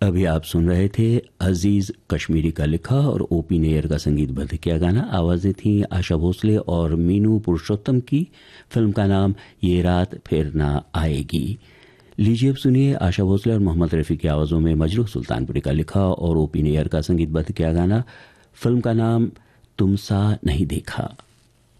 अभी आप सुन रहे थे अजीज कश्मीरी का लिखा और ओपी नैयर का संगीतबद्ध किया गाना। आवाजें थीं आशा भोसले और मीनू पुरुषोत्तम की। फिल्म का नाम ये रात फिर ना आएगी। लीजिए अब सुनिए आशा भोसले और मोहम्मद रफ़ी की आवाज़ों में मजरूह सुल्तानपुरी का लिखा और ओपी नैयर का संगीतबद्ध किया गाना। फिल्म का नाम तुम सा नहीं देखा।